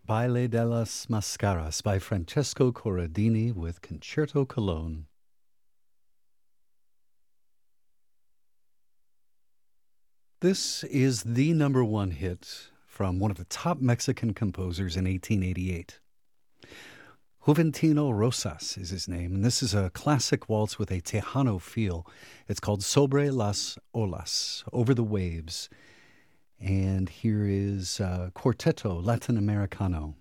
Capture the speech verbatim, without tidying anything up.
Baile de las Mascaras by Francesco Corradini with Concerto Cologne. This is the number one hit from one of the top Mexican composers in eighteen eighty-eight. Juventino Rosas is his name, and this is a classic waltz with a Tejano feel. It's called Sobre las Olas, Over the Waves. And here is uh, Quarteto Latinoamericano.